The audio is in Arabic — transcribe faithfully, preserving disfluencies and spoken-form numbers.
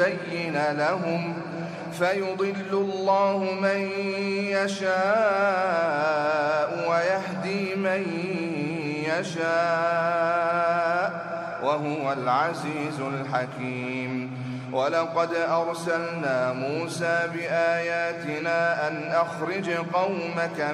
لِيُبَيِّنَ لَهُمْ فَيُضِلُّ اللَّهُ مَن يَشَاءُ وَيَهْدِي مَن يَشَاءُ وَهُوَ الْعَزِيزُ الْحَكِيمُ. وَلَقَدْ أَرْسَلْنَا مُوسَىٰ بِآيَاتِنَا أَنْ أَخْرِجْ قَوْمَكَ